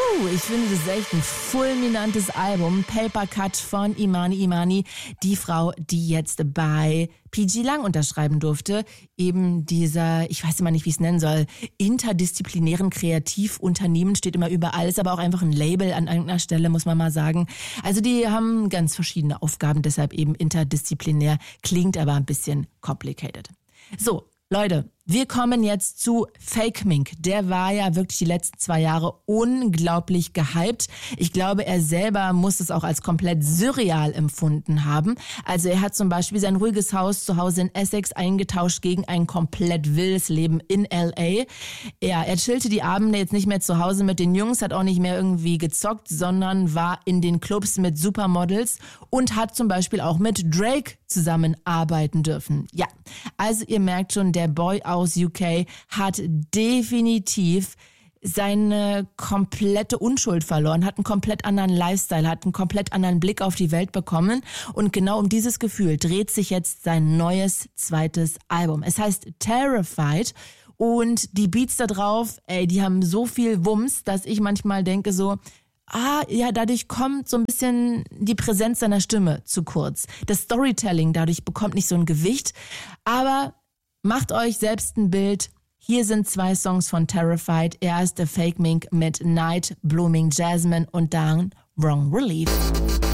Ich finde, das ist echt ein fulminantes Album. Paper Cut von Imani, die Frau, die jetzt bei PG Lang unterschreiben durfte. Eben dieser, ich weiß immer nicht, wie ich es nennen soll, interdisziplinären Kreativunternehmen, steht immer überall, ist aber auch einfach ein Label an irgendeiner Stelle, muss man mal sagen. Also die haben ganz verschiedene Aufgaben, deshalb eben interdisziplinär, klingt aber ein bisschen complicated. So, Leute, wir kommen jetzt zu Fake Mink. Der war ja wirklich die letzten 2 Jahre unglaublich gehypt. Ich glaube, er selber muss es auch als komplett surreal empfunden haben. Also er hat zum Beispiel sein ruhiges Haus zu Hause in Essex eingetauscht gegen ein komplett wildes Leben in L.A. Ja, er chillte die Abende jetzt nicht mehr zu Hause mit den Jungs, hat auch nicht mehr irgendwie gezockt, sondern war in den Clubs mit Supermodels und hat zum Beispiel auch mit Drake zusammenarbeiten dürfen. Ja, also ihr merkt schon, der Boy aus UK hat definitiv seine komplette Unschuld verloren, hat einen komplett anderen Lifestyle, hat einen komplett anderen Blick auf die Welt bekommen und genau um dieses Gefühl dreht sich jetzt sein neues zweites Album. Es heißt Terrified und die Beats da drauf, die haben so viel Wumms, dass ich manchmal denke so, ja, dadurch kommt so ein bisschen die Präsenz seiner Stimme zu kurz. Das Storytelling dadurch bekommt nicht so ein Gewicht, aber macht euch selbst ein Bild. Hier sind 2 Songs von Terrified. Erst Fake Mink mit Night Blooming Jasmine und dann Wrong Relief.